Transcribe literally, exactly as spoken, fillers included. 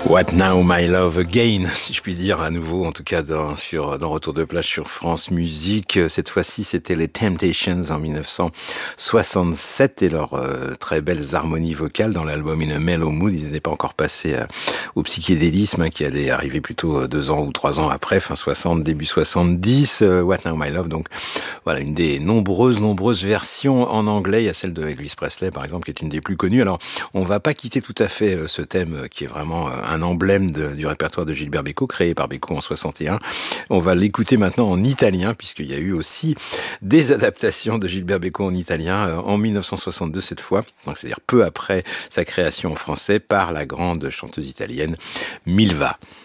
What Now My Love Again, si je puis dire à nouveau, en tout cas dans, sur, dans Retour de plage sur France Musique. Cette fois-ci, c'était les Temptations en dix-neuf cent soixante-sept et leurs euh, très belles harmonies vocales dans l'album In a Mellow Mood. Ils n'étaient pas encore passés euh, au psychédélisme hein, qui allait arriver plutôt euh, deux ans ou trois ans après, fin soixante, début soixante-dix. Euh, What Now My Love, donc voilà, une des nombreuses, nombreuses versions en anglais. Il y a celle de Elvis Presley, par exemple, qui est une des plus connues. Alors, on va pas quitter tout à fait euh, ce thème euh, qui est vraiment euh, un emblème de, du répertoire de Gilbert Bécaud, créé par Bécaud en soixante et un. On va l'écouter maintenant en italien, puisqu'il y a eu aussi des adaptations de Gilbert Bécaud en italien, euh, en dix-neuf cent soixante-deux cette fois, donc c'est-à-dire peu après sa création en français par la grande chanteuse italienne Milva.